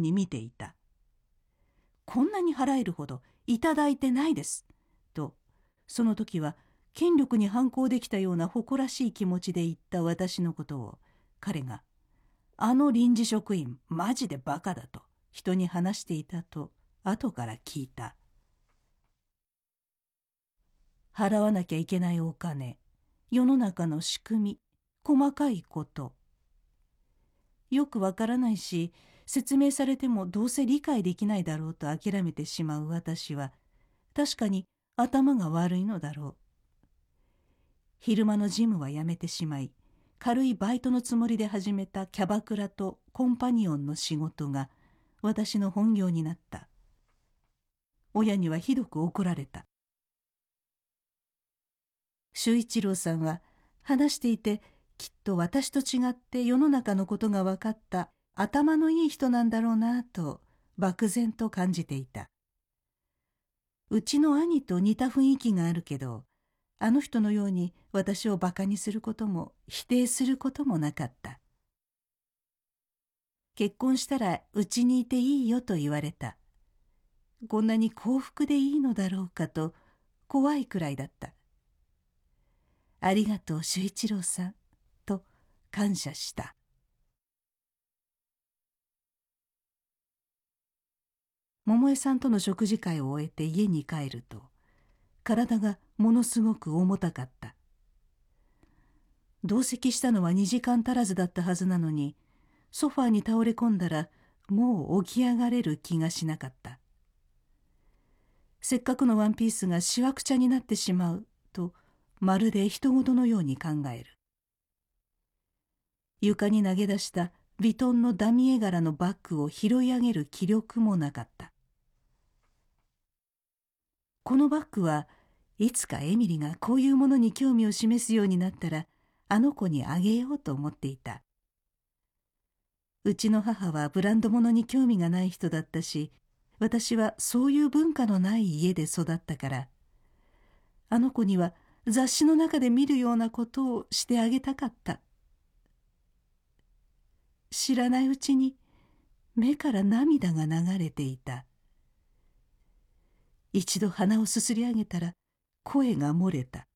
に見ていた。こんなに払えるほどいただいてないです。と、その時は権力に反抗できたような誇らしい気持ちで言った私のことを、彼が、あの臨時職員マジでバカだと人に話していたと後から聞いた。払わなきゃいけないお金、世の中の仕組み、細かいこと。よくわからないし、説明されてもどうせ理解できないだろうと諦めてしまう私は、確かに頭が悪いのだろう。昼間のジムはやめてしまい、軽いバイトのつもりで始めたキャバクラとコンパニオンの仕事が私の本業になった。親にはひどく怒られた。修一郎さんは話していて、きっと私と違って世の中のことが分かった頭のいい人なんだろうなと漠然と感じていた。うちの兄と似た雰囲気があるけど、あの人のように私を馬鹿にすることも否定することもなかった。結婚したらうちにいていいよと言われた。こんなに幸福でいいのだろうかと怖いくらいだった。ありがとう修一郎さんと感謝した。桃江さんとの食事会を終えて家に帰ると、体がものすごく重たかった。同席したのは2時間足らずだったはずなのに、ソファーに倒れ込んだらもう起き上がれる気がしなかった。せっかくのワンピースがしわくちゃになってしまうと、まるで人事のように考える。床に投げ出したヴィトンのダミ絵柄のバッグを拾い上げる気力もなかった。このバッグはいつかエミリがこういうものに興味を示すようになったらあの子にあげようと思っていた。うちの母はブランド物に興味がない人だったし、私はそういう文化のない家で育ったから、あの子には雑誌の中で見るようなことをしてあげたかった。知らないうちに目から涙が流れていた。一度鼻をすすり上げたら声が漏れた。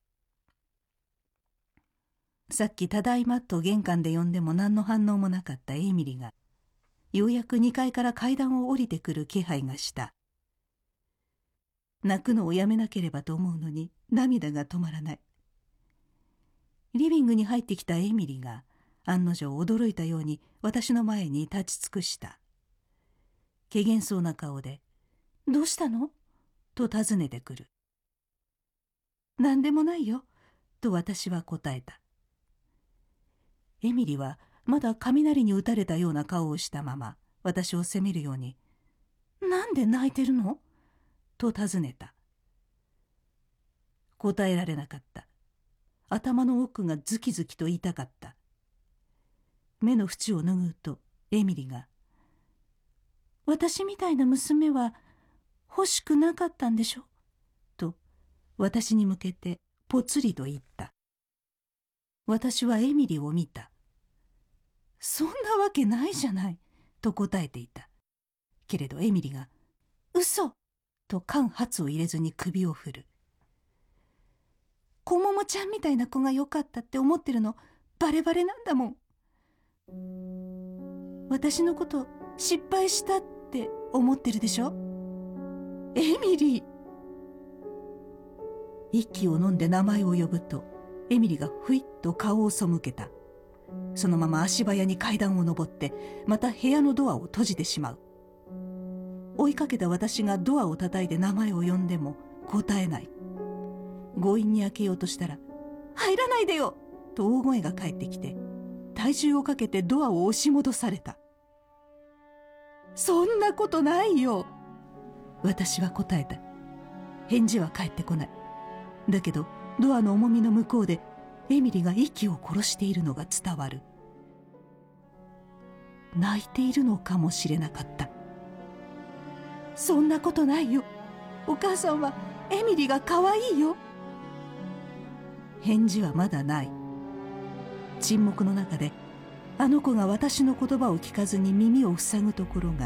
さっきただいまと玄関で呼んでも何の反応もなかったエミリが、ようやく2階から階段を降りてくる気配がした。泣くのをやめなければと思うのに涙が止まらない。リビングに入ってきたエミリが案の定驚いたように私の前に立ち尽くした。怪げそうな顔で、どうしたのと尋ねてくる。何でもないよと私は答えた。エミリはまだ雷に打たれたような顔をしたまま私を責めるように、なんで泣いてるのと尋ねた。答えられなかった。頭の奥がズキズキと痛かった。目の縁を拭うとエミリが、私みたいな娘は欲しくなかったんでしょと私に向けてぽつりと言った。私はエミリを見た。そんなわけないじゃないと答えていた。けれどエミリが、嘘と間髪を入れずに首を振る。こももちゃんみたいな子がよかったって思ってるのバレバレなんだもん。私のこと失敗したって思ってるでしょ。エミリー。息を飲んで名前を呼ぶとエミリがふいっと顔を背けた。そのまま足早に階段を上ってまた部屋のドアを閉じてしまう。追いかけた私がドアを叩いて名前を呼んでも答えない。強引に開けようとしたら、入らないでよと大声が返ってきて、体重をかけてドアを押し戻された。そんなことないよ私は答えた。返事は返ってこない。だけどドアの重みの向こうでエミリが息を殺しているのが伝わる。泣いているのかもしれなかった。そんなことないよ。お母さんはエミリが可愛いよ。返事はまだない。沈黙の中であの子が私の言葉を聞かずに耳を塞ぐところが